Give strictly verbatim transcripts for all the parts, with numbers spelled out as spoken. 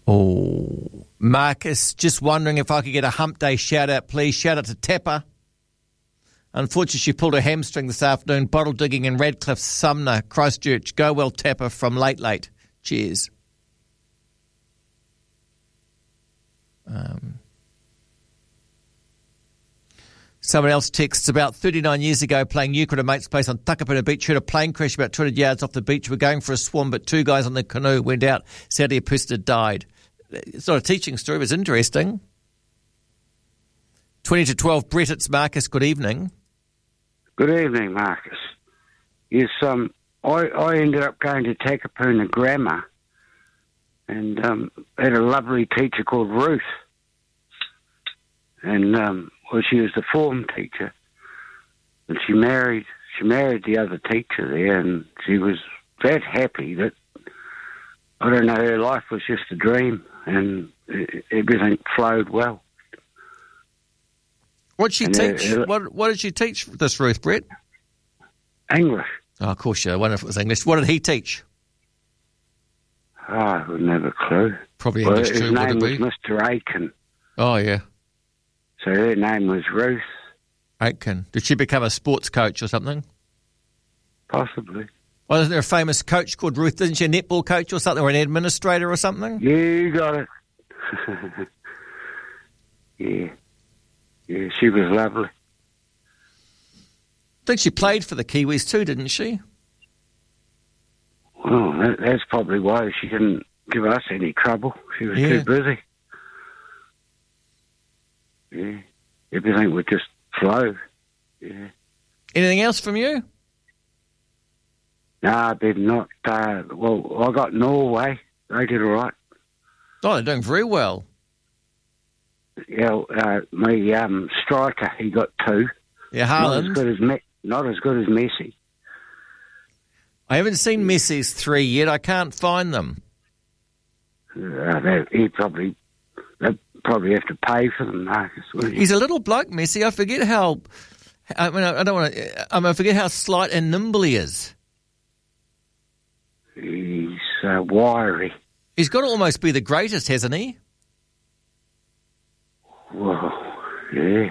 Oh, Marcus, just wondering if I could get a hump day shout-out, please. Shout-out to Tepper. Unfortunately, she pulled her hamstring this afternoon, bottle digging in Radcliffe, Sumner, Christchurch. Go well, Tepper, from Late Late. Cheers. Um, someone else texts, about thirty-nine years ago, playing euchre at a mate's place on Takapuna Beach, heard a plane crash about two hundred yards off the beach. We're going for a swim, but two guys on the canoe went out. Sadly, a person died. It's not a teaching story, but it's interesting. twenty to twelve, Brett, it's Marcus. Good evening. Good evening, Marcus. Yes, um, I, I ended up going to Takapuna Grammar and um, had a lovely teacher called Ruth. And um, well, she was the form teacher. And she married she married the other teacher there, and she was that happy that, I don't know, her life was just a dream, and everything flowed well. What did she and teach? Her, her, what What did she teach this Ruth, Brett? English. Oh, of course, yeah. I wonder if it was English. What did he teach? Oh, I would never clue. Probably well, English his too, name would it was be? Mister Aiken. Oh, yeah. So her name was Ruth. Aitken. Did she become a sports coach or something? Possibly. Well, isn't there a famous coach called Ruth? Isn't she a netball coach or something, or an administrator or something? You got it. yeah. Yeah, she was lovely. I think she played for the Kiwis too, didn't she? Well, that, that's probably why she didn't give us any trouble. She was Yeah. too busy. Yeah. Everything would just flow. Yeah. Anything else from you? No, they're not. Uh, well, I got Norway. They did all right. Oh, they're doing very well. Yeah, uh, my um, striker, he got two. Yeah, Not as Haaland. good as Me- not as good as Messi. I haven't seen Messi's three yet. I can't find them. Uh, they, he probably they probably have to pay for them, Marcus. Wouldn't you? He's a little bloke, Messi. I forget how. I mean, I don't want to. I mean, I forget how slight and nimble he is. He's uh, wiry. He's got to almost be the greatest, hasn't he? Whoa, yeah.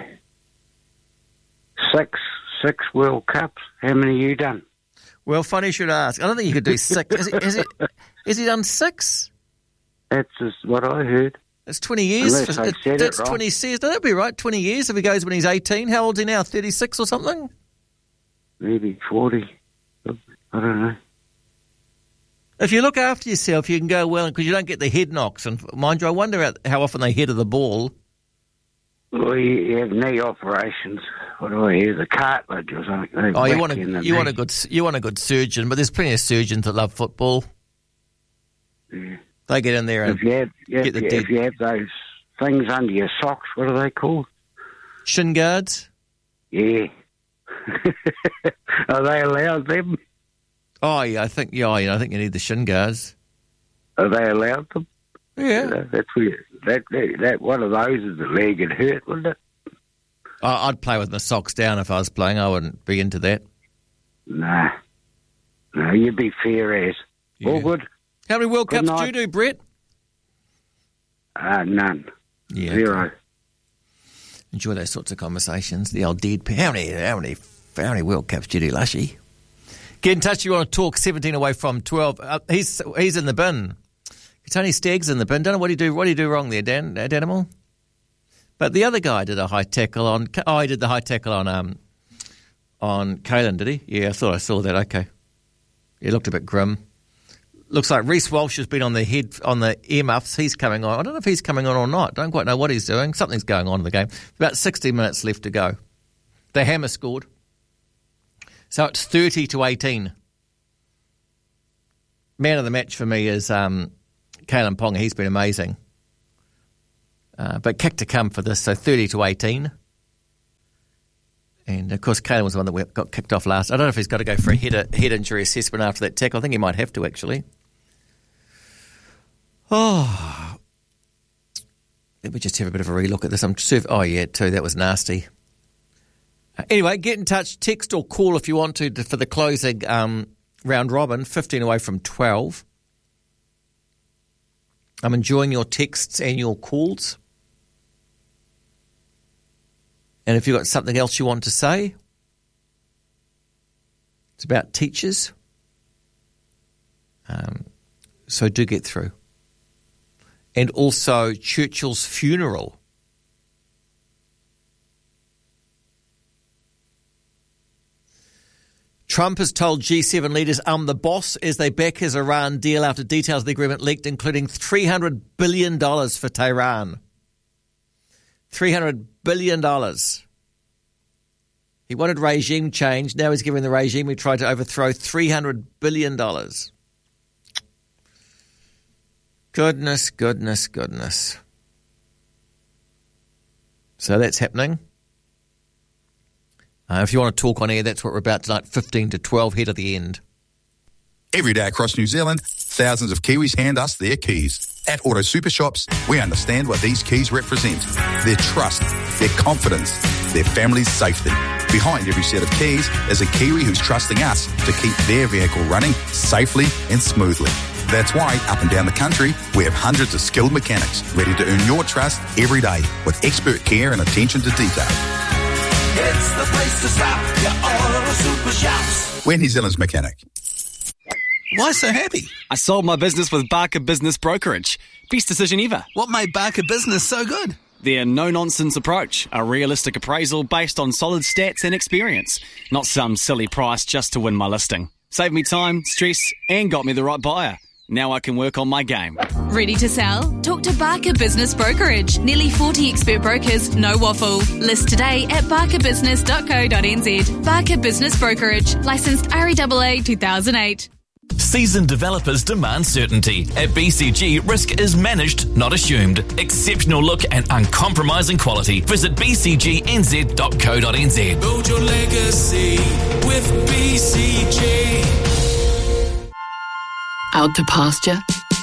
Six, six World Cups. How many you done? Well, funny you should ask. I don't think he could do six. Is, it, is, it, is he done six? That's just what I heard. That's twenty years. Unless For, I it, said it that's wrong. twenty years. That'd be right. Twenty years if he goes when he's eighteen. How old is he now? Thirty-six or something? Maybe forty. I don't know. If you look after yourself, you can go well because you don't get the head knocks. And mind you, I wonder about how often they head of the ball. Well, you, you have knee operations. What do I hear? The cartilage or something. They Oh, you whack want a in the you want knee. a good you want a good surgeon, but there's plenty of surgeons that love football. Yeah. They get in there and If you have, if, get the you, dead if you have those things under your socks, what are they called? shin guards. Yeah. Are they allowed them? Oh yeah, I think yeah, you know, I think you need the shin guards. Are they allowed them? Yeah, Uh, that's weird. That, that that one of those is the leg would hurt, wouldn't it? I- I'd play with my socks down if I was playing. I wouldn't be into that. Nah. No, you'd be fair as. Yeah. All good? How many World Good Cups do night. you do, Brett? Uh, none. Yeah, Zero. enjoy those sorts of conversations. The old dead. How many? How many? How many World Cups do you do, Lushy? Get in touch if you want to talk. Seventeen away from twelve. Uh, he's he's in the bin. Tony Stagg's in the bin. Don't know what he do. What did he do wrong there, Dan? Uh, Danimal? But the other guy did a high tackle on. Oh, he did the high tackle on um on Kalen, did he? Yeah, I thought I saw that. Okay, he looked a bit grim. Looks like Reece Walsh has been on the head on the earmuffs. He's coming on. I don't know if he's coming on or not. Don't quite know what he's doing. Something's going on in the game. About sixty minutes left to go. The Hammer scored. So it's thirty to eighteen. Man of the match for me is um, Kalen Ponga. He's been amazing. Uh, but kick to come for this, so thirty to eighteen. And, of course, Kalen was the one that got kicked off last. I don't know if he's got to go for a head, head injury assessment after that tackle. I think he might have to, actually. Oh. Let me just have a bit of a relook at this. I'm surf- Oh, yeah, too. That was nasty. Uh, anyway, get in touch. Text or call if you want to, to for the closing um, round robin. fifteen away from twelve. I'm enjoying your texts and your calls. And if you've got something else you want to say, it's about teachers. Um, so do get through. And also Churchill's funeral. Trump has told G seven leaders I'm the boss as they back his Iran deal after details of the agreement leaked, including three hundred billion dollars for Tehran. three hundred billion dollars. He wanted regime change. Now he's giving the regime he tried to overthrow three hundred billion dollars. Goodness, goodness, goodness. So that's happening. Uh, if you want to talk on air, that's what we're about tonight, fifteen to twelve, head of the end. Every day across New Zealand, thousands of Kiwis hand us their keys. At Auto Super Shops, we understand what these keys represent. Their trust, their confidence, their family's safety. Behind every set of keys is a Kiwi who's trusting us to keep their vehicle running safely and smoothly. That's why, up and down the country, we have hundreds of skilled mechanics ready to earn your trust every day with expert care and attention to detail. It's the place to stop, your Auto Super Shops. We're New Zealand's mechanic. Why so happy? I sold my business with Barker Business Brokerage. Best decision ever. What made Barker Business so good? Their no-nonsense approach, a realistic appraisal based on solid stats and experience, not some silly price just to win my listing. Saved me time, stress, and got me the right buyer. Now I can work on my game. Ready to sell? Talk to Barker Business Brokerage. Nearly forty expert brokers, no waffle. List today at barker business dot co dot n z. Barker Business Brokerage. Licensed R E A A two thousand eight. Seasoned developers demand certainty. At B C G, risk is managed, not assumed. Exceptional look and uncompromising quality. Visit b c g n z dot co dot n z. Build your legacy with B C G. Out to pasture?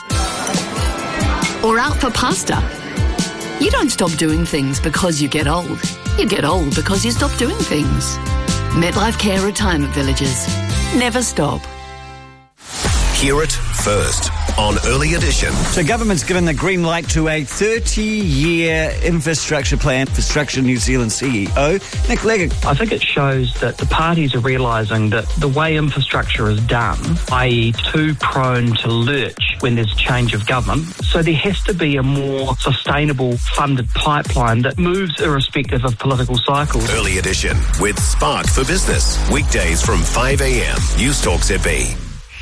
Or out for pasta? You don't stop doing things because you get old. You get old because you stop doing things. MetLife Care Retirement Villages. Never stop. Hear it first on Early Edition. So government's given the green light to a thirty-year infrastructure plan for Structure New Zealand C E O, Nick Leggett. I think it shows that the parties are realising that the way infrastructure is done, that is too prone to lurch when there's change of government. So there has to be a more sustainable funded pipeline that moves irrespective of political cycles. Early Edition with Spark for Business. Weekdays from five a.m. News Talk Z B.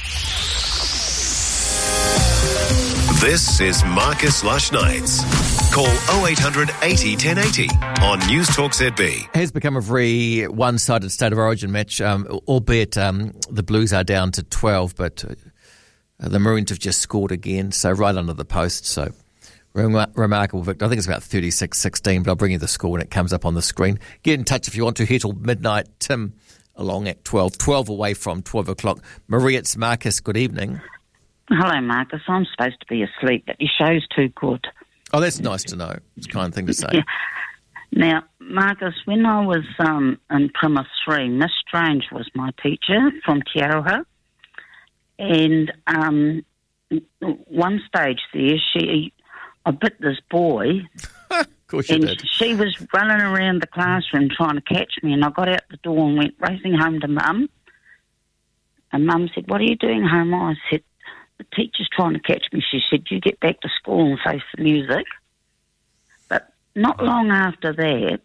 This is Marcus Lush Nights. Call oh eight hundred eighty ten eighty on News Talk Z B. It has become a very one-sided State of Origin match, um, albeit um, the Blues are down to twelve, but uh, the Maroons have just scored again, so right under the post. So rem- remarkable victory. I think it's about thirty-six sixteen, but I'll bring you the score when it comes up on the screen. Get in touch if you want to. Here till midnight. Tim along at twelve. twelve away from twelve o'clock. Marie, it's Marcus. Good evening. Hello, Marcus. I'm supposed to be asleep, but your show's too good. Oh, that's nice to know. It's a kind thing to say. Yeah. Now, Marcus, when I was um, in Plymouth three, Miss Strange was my teacher from Te Aroha. And um, one stage there, she, I bit this boy. Of course you and did. She was running around the classroom trying to catch me, and I got out the door and went racing home to Mum. And Mum said, "What are you doing home?" I said, "The teacher's trying to catch me." She said, "You get back to school and face the music." But not long after that,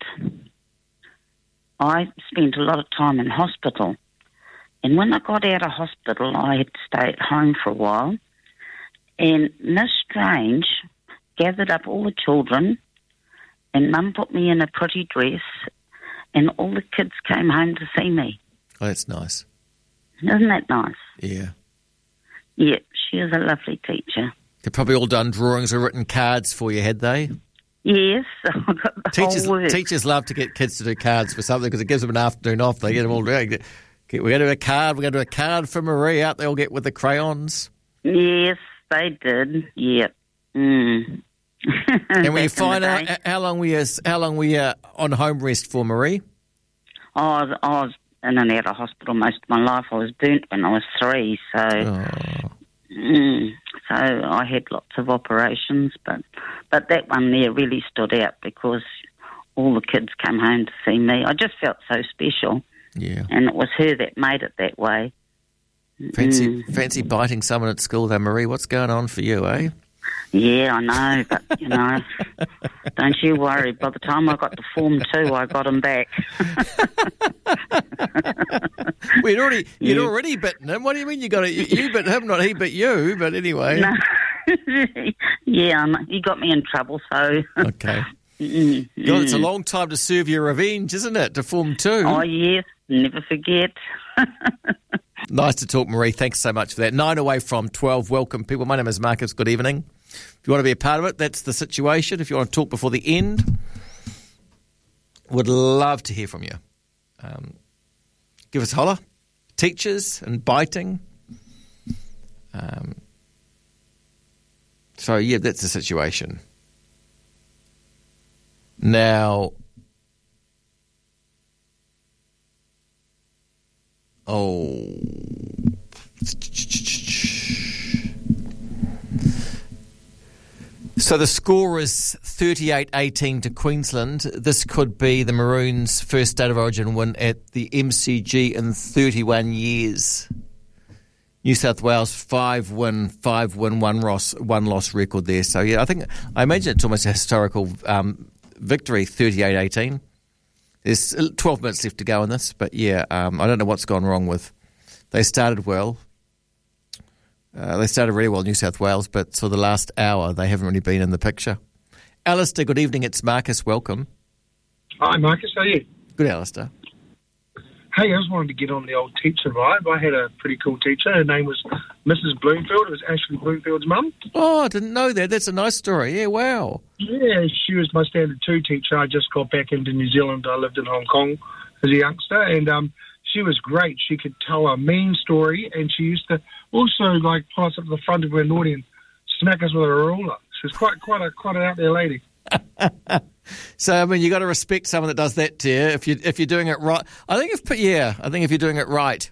I spent a lot of time in hospital. And when I got out of hospital, I had to stay at home for a while. And Miss Strange gathered up all the children, and Mum put me in a pretty dress, and all the kids came home to see me. Oh, that's nice. Isn't that nice? Yeah. Yeah, she is a lovely teacher. They've probably all done drawings or written cards for you, had they? Yes, I got the Teachers, whole work. teachers love to get kids to do cards for something because it gives them an afternoon off. They get them all doing. We're going to do a card. We're going to do a card for Marie. Out they all get with the crayons. Yes, they did. Yeah. Mm. And when you Back in find the out day. how long we are, how long we are on home rest for, Marie? I was, I was in and out of hospital most of my life. I was burnt when I was three, so Oh. mm, so I had lots of operations, but but that one there really stood out because all the kids came home to see me. I just felt so special. Yeah. And it was her that made it that way. Fancy Mm. fancy biting someone at school though, Marie. What's going on for you, eh? Yeah, I know, but, you know, don't you worry. By the time I got to Form two, I got him back. Well, you'd already, you'd Yeah. already bitten him. What do you mean you got it? You, you bit him, not he bit you, but anyway. No. Yeah, I know. He got me in trouble, so... Okay. Mm, God, it's a mm. long time to serve your revenge, isn't it, to Form two? Oh, yes, never forget. Nice to talk, Marie. Thanks so much for that. Nine away from twelve. Welcome, people. My name is Marcus. Good evening. If you want to be a part of it, that's the situation. If you want to talk before the end, would love to hear from you. Um, give us a holler. Teachers and biting. Um, so, yeah, that's the situation. Now, oh, so the score is thirty-eight eighteen to Queensland. This could be the Maroons' first State of Origin win at the M C G in thirty-one years. New South Wales five win, five win, one loss, one loss record there. So yeah, I think I imagine it's almost a historical um, victory, thirty-eight eighteen. There's twelve minutes left to go in this, but yeah, um, I don't know what's gone wrong with. They started well. Uh, they started really well, New South Wales, but for the last hour, they haven't really been in the picture. Alistair, good evening. It's Marcus. Welcome. Hi, Marcus. How are you? Good, Alistair. Hey, I just wanted to get on the old teacher vibe. I had a pretty cool teacher. Her name was Missus Bloomfield. It was Ashley Bloomfield's mum. Oh, I didn't know that. That's a nice story. Yeah, wow. Yeah, she was my standard two teacher. I just got back into New Zealand. I lived in Hong Kong as a youngster, and um, she was great. She could tell a mean story, and she used to also like pull us up to the front of her naughty and smack us with a ruler. She was quite quite a quite an out there lady. So I mean, you got to respect someone that does that to you if you if you're doing it right. I think if yeah, I think if you're doing it right.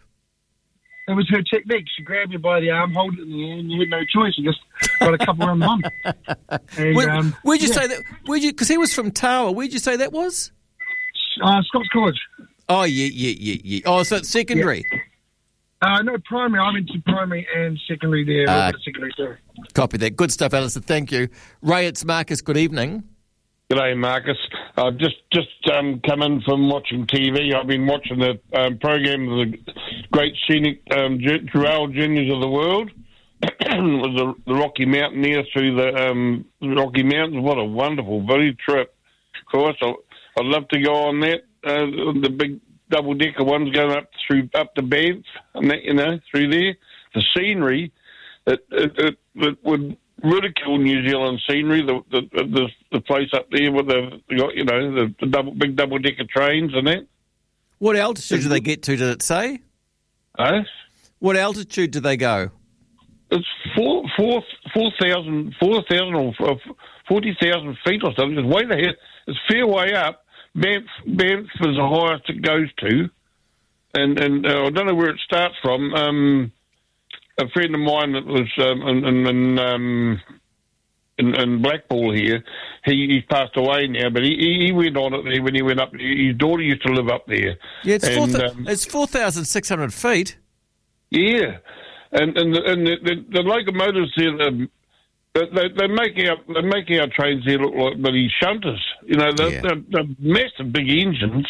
It was her technique. She grabbed you by the arm, hold it in the air, and you had no choice. You just got a couple around the bum. And, Where, um, where'd you yeah. say that? Where'd you? Because he was from Tower. Where'd you say that was? Uh, Scots College. Oh yeah, yeah, yeah, yeah. Oh, so it's secondary. Uh, no, primary. I went to primary and secondary there. Uh, a little bit of secondary too. Copy that. Good stuff, Alistair. Thank you. Ray, it's Marcus. Good evening. G'day, Marcus. I've just just um, come in from watching T V. I've been watching the um, program of the great scenic um, trail journeys of the world. With the, the Rocky Mountaineer through the um, Rocky Mountains. What a wonderful, very trip. Of course, I, I'd love to go on that. Uh, the big double-decker ones going up through up to Banff, and that, you know, through there. The scenery, it, it, it, it would ridicule New Zealand scenery. The the, the the place up there with the you know the, the double big double-decker trains and that. What altitude do they get to? Did it say? Huh? What altitude do they go? It's four four four thousand four thousand or forty thousand feet or something. It's way there. It's fair way up. Banff, Banff is the highest it goes to, and and uh, I don't know where it starts from. Um, a friend of mine that was um, in, in, in, um, in, in Blackpool here, he, he's passed away now, but he, he went on it there when he went up. His daughter used to live up there. Yeah, it's four and, th- um, it's four thousand six hundred feet. Yeah, and and the, and the, the, the locomotives there. Um, They, they make our they make our trains here look like bloody shunters. You know, they're, Yeah. they're, they're massive, big engines.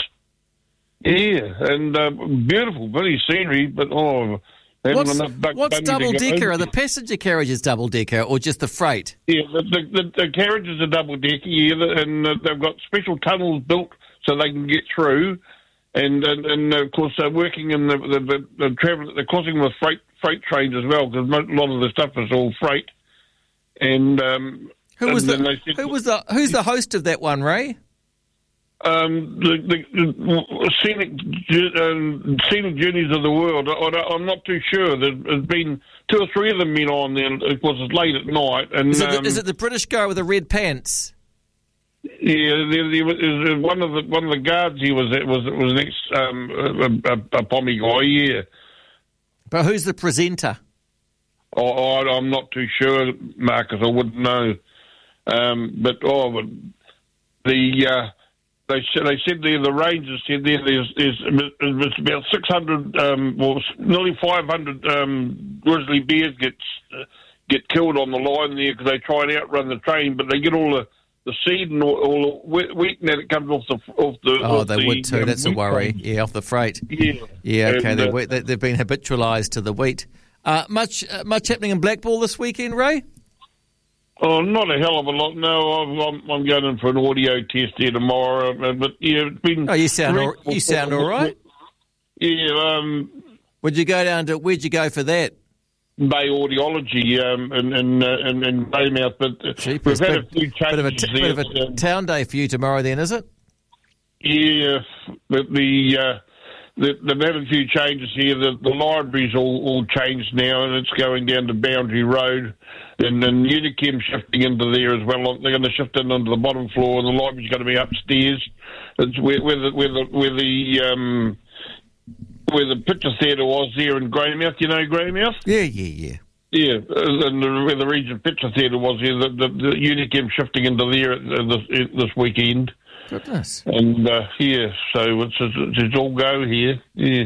Yeah, and uh, beautiful, very scenery, but oh, they haven't What's, enough buck what's bunny to double go decker? over. Are the passenger carriages double decker or just the freight? Yeah, the, the, the, the carriages are double decker, yeah, and uh, they've got special tunnels built so they can get through. And and, and of course they're working in the the, the, the travel. They're crossing with freight freight trains as well because a lot of the stuff is all freight. And um, Who was and the then they said- who was the who's the host of that one, Ray? Um, the, the, the scenic um, scenic journeys of the world. I, I'm not too sure. There's been two or three of them been on there. Of course, it's late at night. And Is it, the, um, is it the British guy with the red pants? Yeah, there, there was one of the one of the guards. He was it was it was an ex um, a, a, a Pommy guy. Yeah, But who's the presenter? I, I, I'm not too sure, Marcus. I wouldn't know. Um, but oh, but the uh, they said they said there the rangers said there there's, there's it's about six hundred, um, well, nearly five hundred um, grizzly bears get uh, get killed on the line there because they try and outrun the train, but they get all the the seed and all, all the wheat that it comes off the off the. Oh, off they the, would too. um, That's a wheat worry. train. Yeah, off the freight. Yeah, yeah. Okay, And, they're, uh, they, they've been habitualised to the wheat. Uh, much uh, much happening in Blackball this weekend, Ray? Oh, not a hell of a lot. No, I'm, I'm, I'm going in for an audio test here tomorrow. uh, But yeah, it's been. Oh, you sound all, you sound all right. Yeah. Um, Would you go down to? Where'd you go for that? Bay Audiology um, in in, uh, in in Baymouth, but uh, we've had a few changes Bit of a, t- there. bit of a um, town day for you tomorrow, then, is it? Yeah, but the. Uh, the- They've had a few changes here. The, the library's all, all changed now, and it's going down to Boundary Road. And then Unichem shifting into there as well. They're going to shift in onto the bottom floor, and the library's going to be upstairs. It's where, where the where the where the um, where the picture theatre was there in Greymouth. You know Greymouth? Yeah, yeah, yeah. Yeah, uh, and the, where the Region Picture Theatre was here. The, the, the Unichem shifting into there uh, this, this weekend. Goodness. And, uh, yeah, so it's, it's, it's all go here, yeah.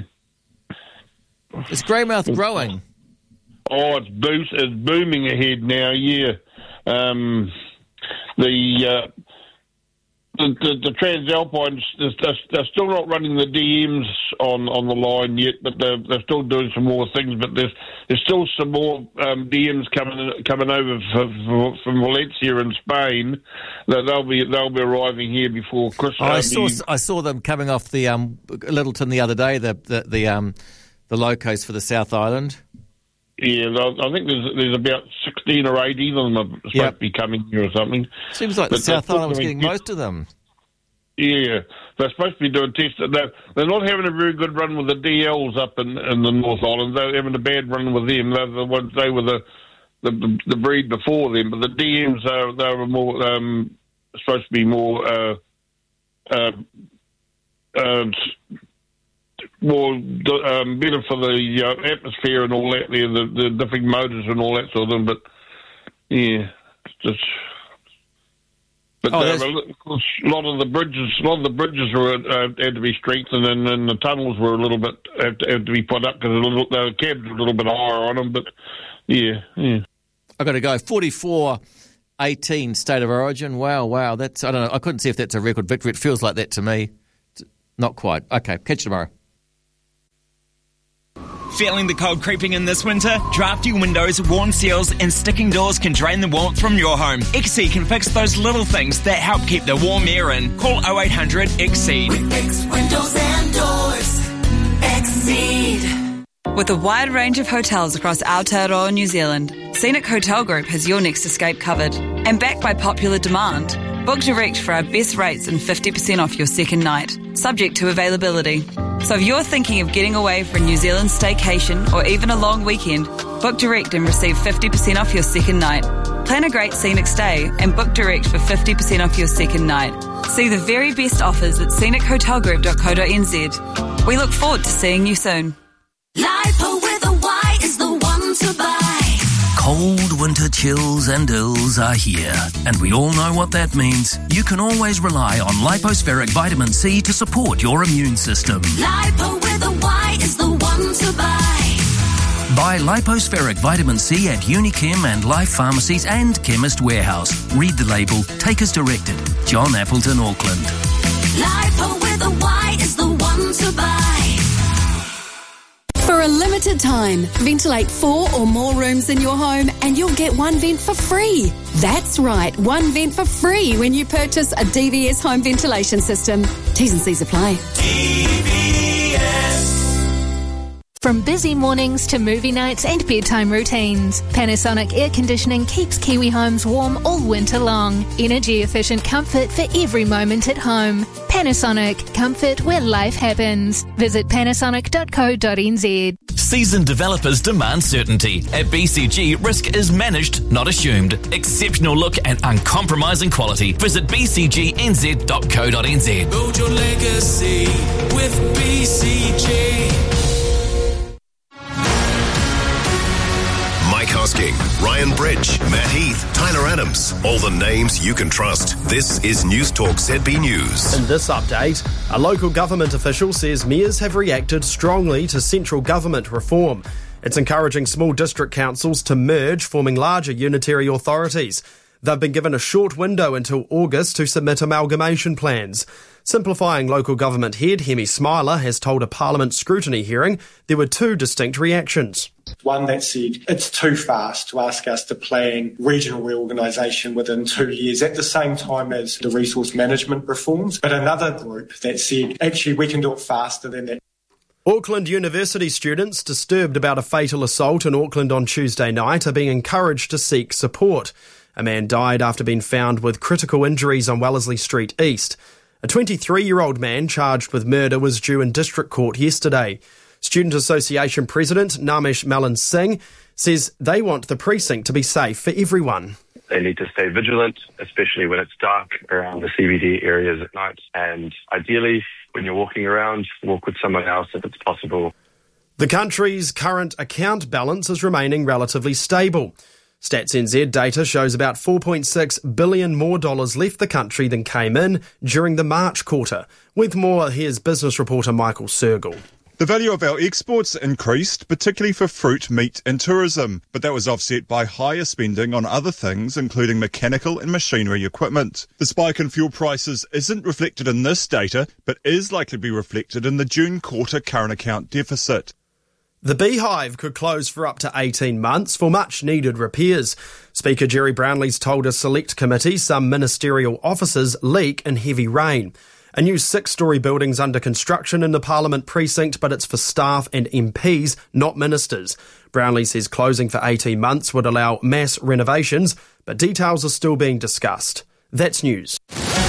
Is Greymouth growing? Oh, it's boost, it's booming ahead now, yeah. Um, the, uh, the, the, the Transalpines, they're, they're still not running the D Ms on, on the line yet, but they're, they're still doing some more things, but there's there's still some more um, D Ms coming coming over for, for, from Valencia in Spain. That they'll be they'll be arriving here before Christmas. Oh, I saw I saw them coming off the um, Littleton the other day. The the the um the locos for the South Island. Yeah, I think there's there's about sixteen or eighteen of them are supposed Yep. to be coming here or something. Seems like But the South they're Island was still getting doing- most of them. Yeah, they're supposed to be doing tests. They're, they're not having a very good run with the D Ls up in, in the North Island. They're having a bad run with them. They're the ones, they were the, the, the, the breed before them. But the D Ms are they were more um, supposed to be more uh, uh, uh, more um, better for the uh, atmosphere and all that. There, the, the different motors and all that sort of thing. But yeah, it's just. But Oh, uh, that's- a lot of the bridges, a lot of the bridges were uh, had to be strengthened, and, and the tunnels were a little bit had to, had to be put up because the cabs were a little bit higher on them. But yeah, yeah. I got to go forty-four eighteen State of Origin. Wow, wow. That's I don't know. I couldn't see if that's a record victory. It feels like that to me. Not quite. Okay, catch you tomorrow. Feeling the cold creeping in this winter? Drafty windows, worn seals and sticking doors can drain the warmth from your home. Exceed can fix those little things that help keep the warm air in. Call oh eight hundred Exceed. Fix windows and doors. Exceed. With a wide range of hotels across Aotearoa, New Zealand, Scenic Hotel Group has your next escape covered. And backed by popular demand, book direct for our best rates and fifty percent off your second night, subject to availability. So if you're thinking of getting away for a New Zealand staycation or even a long weekend, book direct and receive fifty percent off your second night. Plan a great scenic stay and book direct for fifty percent off your second night. See the very best offers at scenic hotel group dot co dot n z. We look forward to seeing you soon. Lipo with a Y is the one to buy. Cold winter chills and ills are here, and we all know what that means. You can always rely on Lipospheric Vitamin C to support your immune system. Lipo with a Y is the one to buy. Buy Lipospheric Vitamin C at Unichem and Life Pharmacies and Chemist Warehouse. Read the label. Take as directed. John Appleton, Auckland. Lipo with a Y is the one to buy. For a limited time, ventilate four or more rooms in your home and you'll get one vent for free. That's right, one vent for free when you purchase a D V S home ventilation system. T's and C's apply. From busy mornings to movie nights and bedtime routines, Panasonic Air Conditioning keeps Kiwi homes warm all winter long. Energy efficient comfort for every moment at home. Panasonic, comfort where life happens. Visit panasonic dot co dot n z. Seasoned developers demand certainty. At B C G, risk is managed, not assumed. Exceptional look and uncompromising quality. Visit b c g n z dot co dot n z. Build your legacy with B C G. Mike King, Ryan Bridge, Matt Heath, Tyler Adams. All the names you can trust. This is News Talk Z B News. In this update, a local government official says mayors have reacted strongly to central government reform. It's encouraging small district councils to merge, forming larger unitary authorities. They've been given a short window until August to submit amalgamation plans. Simplifying local government head Hemi Smiler has told a Parliament scrutiny hearing there were two distinct reactions. One that said it's too fast to ask us to plan regional reorganisation within two years at the same time as the resource management reforms, but another group that said actually we can do it faster than that. Auckland University students disturbed about a fatal assault in Auckland on Tuesday night are being encouraged to seek support. A man died after being found with critical injuries on Wellesley Street East. A twenty-three-year-old man charged with murder was due in district court yesterday. Student Association President Namesh Malan Singh says they want the precinct to be safe for everyone. They need to stay vigilant, especially when it's dark around the C B D areas at night. And ideally, when you're walking around, walk with someone else if it's possible. The country's current account balance is remaining relatively stable. Stats N Z data shows about four point six billion dollars more dollars left the country than came in during the March quarter. With more, here's business reporter Michael Sergel. The value of our exports increased, particularly for fruit, meat and tourism, but that was offset by higher spending on other things, including mechanical and machinery equipment. The spike in fuel prices isn't reflected in this data, but is likely to be reflected in the June quarter current account deficit. The Beehive could close for up to eighteen months for much-needed repairs. Speaker Jerry Brownlee's told a select committee some ministerial offices leak in heavy rain. A new six-storey building's under construction in the Parliament precinct, but it's for staff and M Ps, not ministers. Brownlee says closing for eighteen months would allow mass renovations, but details are still being discussed. That's news.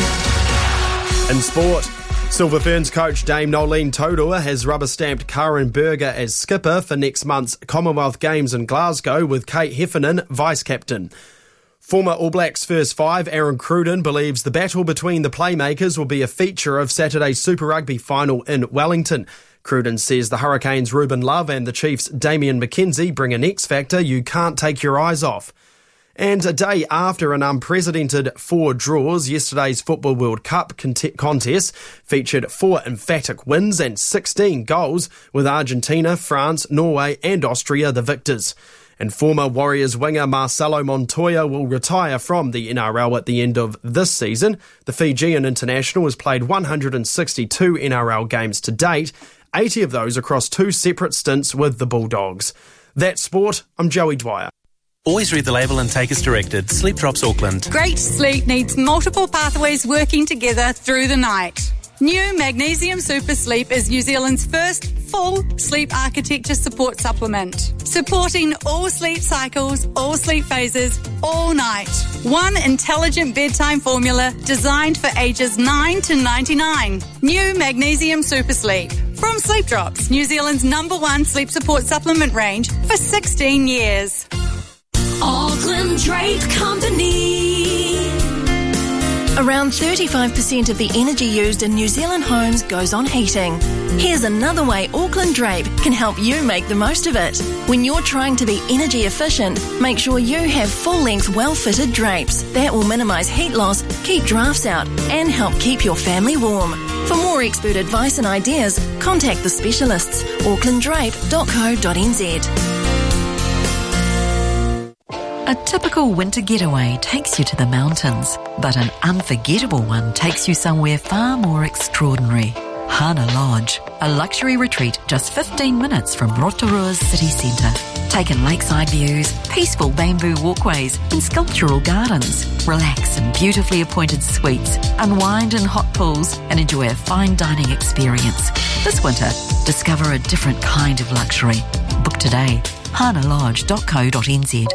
In sport, Silver Ferns coach Dame Nolene Taurua has rubber-stamped Karen Berger as skipper for next month's Commonwealth Games in Glasgow, with Kate Heffernan vice-captain. Former All Blacks first five Aaron Cruden believes the battle between the playmakers will be a feature of Saturday's Super Rugby final in Wellington. Cruden says the Hurricanes' Ruben Love and the Chiefs' Damian McKenzie bring an X-factor you can't take your eyes off. And a day after an unprecedented four draws, yesterday's Football World Cup contest featured four emphatic wins and sixteen goals, with Argentina, France, Norway and Austria the victors. And former Warriors winger Marcelo Montoya will retire from the N R L at the end of this season. The Fijian international has played one hundred sixty-two N R L games to date, eighty of those across two separate stints with the Bulldogs. That's sport. I'm Joey Dwyer. Always read the label and take as directed. Sleep Drops Auckland. Great sleep needs multiple pathways working together through the night. New Magnesium Super Sleep is New Zealand's first full sleep architecture support supplement, supporting all sleep cycles, all sleep phases, all night. One intelligent bedtime formula designed for ages nine to ninety-nine. New Magnesium Super Sleep. From Sleep Drops, New Zealand's number one sleep support supplement range for sixteen years. Auckland Drape Company. Around thirty-five percent of the energy used in New Zealand homes goes on heating. Here's another way Auckland Drape can help you make the most of it. When you're trying to be energy efficient, make sure you have full-length, well-fitted drapes. That will minimise heat loss, keep drafts out, and help keep your family warm. For more expert advice and ideas, contact the specialists. auckland drape dot co dot n z. A typical winter getaway takes you to the mountains, but an unforgettable one takes you somewhere far more extraordinary. Hana Lodge, a luxury retreat just fifteen minutes from Rotorua's city centre. Take in lakeside views, peaceful bamboo walkways and sculptural gardens. Relax in beautifully appointed suites, unwind in hot pools and enjoy a fine dining experience. This winter, discover a different kind of luxury. Book today. hana lodge dot co dot n z.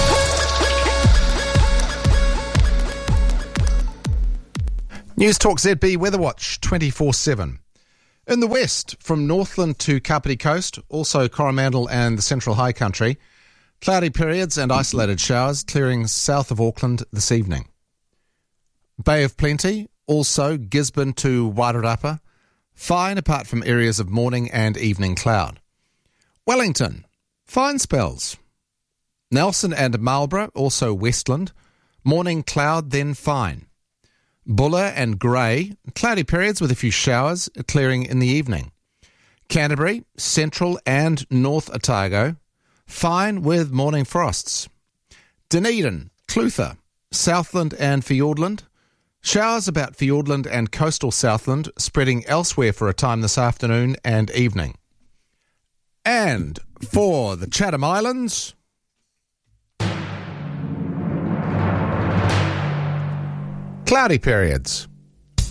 News Talk Z B Weather Watch twenty-four seven. In the west, from Northland to Kapiti Coast, also Coromandel and the Central High Country, cloudy periods and isolated showers clearing south of Auckland this evening. Bay of Plenty, also Gisborne to Wairarapa, fine apart from areas of morning and evening cloud. Wellington, fine spells. Nelson and Marlborough, also Westland, morning cloud, then fine. Buller and Grey, cloudy periods with a few showers, clearing in the evening. Canterbury, Central and North Otago, fine with morning frosts. Dunedin, Clutha, Southland and Fiordland, showers about Fiordland and coastal Southland, spreading elsewhere for a time this afternoon and evening. And for the Chatham Islands, cloudy periods.